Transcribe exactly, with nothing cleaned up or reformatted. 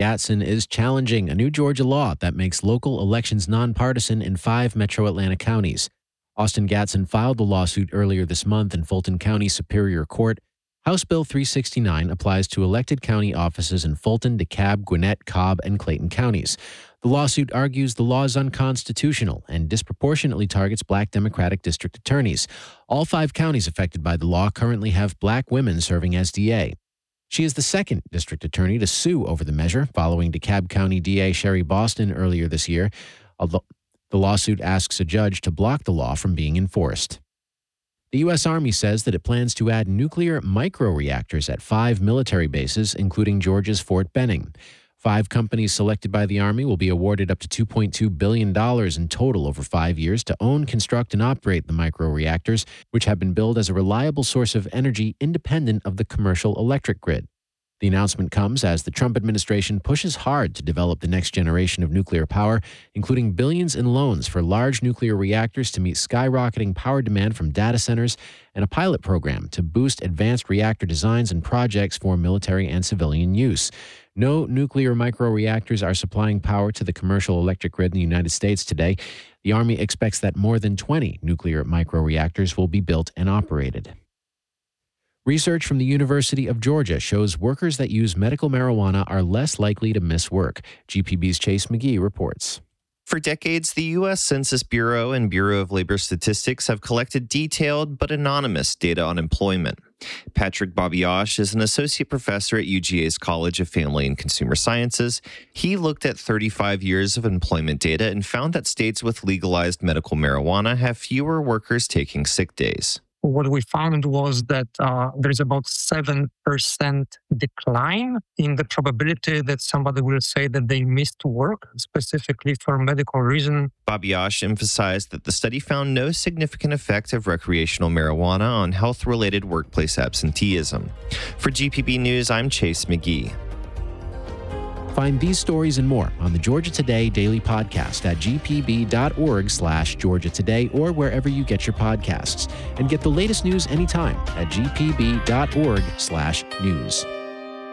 Gatson is challenging a new Georgia law that makes local elections nonpartisan in five metro Atlanta counties. Austin Gatson filed the lawsuit earlier this month in Fulton County Superior Court. House Bill three sixty-nine applies to elected county offices in Fulton, DeKalb, Gwinnett, Cobb, and Clayton counties. The lawsuit argues the law is unconstitutional and disproportionately targets black Democratic district attorneys. All five counties affected by the law currently have black women serving as D A. She is the second district attorney to sue over the measure, following DeKalb County D A Sherry Boston earlier this year. Although the lawsuit asks a judge to block the law from being enforced. The U S. Army says that it plans to add nuclear microreactors at five military bases, including Georgia's Fort Benning. Five companies selected by the Army will be awarded up to two point two billion dollars in total over five years to own, construct, and operate the microreactors, which have been billed as a reliable source of energy independent of the commercial electric grid. The announcement comes as the Trump administration pushes hard to develop the next generation of nuclear power, including billions in loans for large nuclear reactors to meet skyrocketing power demand from data centers, and a pilot program to boost advanced reactor designs and projects for military and civilian use. No nuclear microreactors are supplying power to the commercial electric grid in the United States today. The Army expects that more than twenty nuclear microreactors will be built and operated. Research from the University of Georgia shows workers that use medical marijuana are less likely to miss work. G P B's Chase McGee reports. For decades, the U S. Census Bureau and Bureau of Labor Statistics have collected detailed but anonymous data on employment. Patrick Babiash is an associate professor at U G A's College of Family and Consumer Sciences. He looked at thirty-five years of employment data and found that states with legalized medical marijuana have fewer workers taking sick days. What we found was that uh, there's about seven percent decline in the probability that somebody will say that they missed work, specifically for medical reason. Babiash emphasized that the study found no significant effect of recreational marijuana on health-related workplace absenteeism. For G P B News, I'm Chase McGee. Find these stories and more on the Georgia Today Daily Podcast at gpb.org slash Georgia Today or wherever you get your podcasts. And get the latest news anytime at gpb.org slash news.